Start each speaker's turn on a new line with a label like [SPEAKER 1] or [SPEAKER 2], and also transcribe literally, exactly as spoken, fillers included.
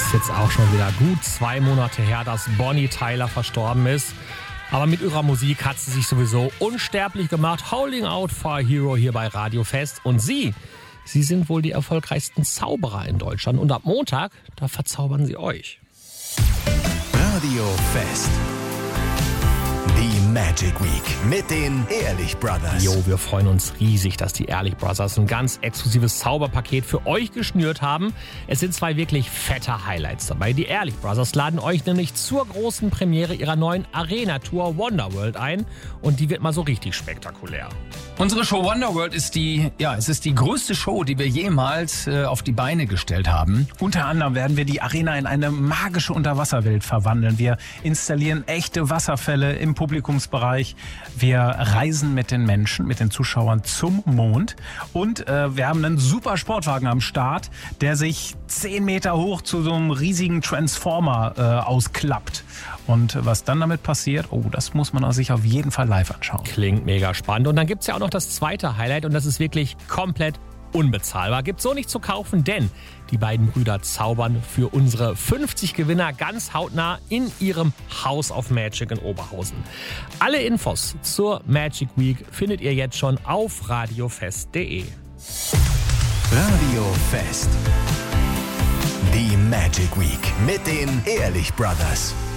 [SPEAKER 1] ist jetzt auch schon wieder gut zwei Monate her, dass Bonnie Tyler verstorben ist. Aber mit ihrer Musik hat sie sich sowieso unsterblich gemacht. Holding Out for a Hero hier bei Radio Fest. Und Sie, Sie sind wohl die erfolgreichsten Zauberer in Deutschland. Und ab Montag, da verzaubern Sie euch.
[SPEAKER 2] Radio Fest. Die Magic Week mit den Ehrlich Brothers.
[SPEAKER 1] Jo, wir freuen uns riesig, dass die Ehrlich Brothers ein ganz exklusives Zauberpaket für euch geschnürt haben. Es sind zwei wirklich fette Highlights dabei. Die Ehrlich Brothers laden euch nämlich zur großen Premiere ihrer neuen Arena-Tour Wonderworld ein. Und die wird mal so richtig spektakulär.
[SPEAKER 3] Unsere Show Wonderworld ist die, ja, es ist die größte Show, die wir jemals äh, auf die Beine gestellt haben.
[SPEAKER 4] Unter anderem werden wir die Arena in eine magische Unterwasserwelt verwandeln. Wir installieren echte Wasserfälle im Publikumsbereich. Wir reisen mit den Menschen, mit den Zuschauern zum Mond. Und äh, wir haben einen super Sportwagen am Start, der sich zehn Meter hoch zu so einem riesigen Transformer äh, ausklappt. Und was dann damit passiert, oh, das muss man sich auf jeden Fall live anschauen.
[SPEAKER 1] Klingt mega spannend. Und dann gibt es ja auch noch das zweite Highlight und das ist wirklich komplett unbezahlbar. Gibt so nicht zu kaufen, denn die beiden Brüder zaubern für unsere fünfzig Gewinner ganz hautnah in ihrem House of Magic in Oberhausen. Alle Infos zur Magic Week findet ihr jetzt schon auf radiofest punkt de.
[SPEAKER 2] Radio Fest. Die Magic Week mit den Ehrlich Brothers.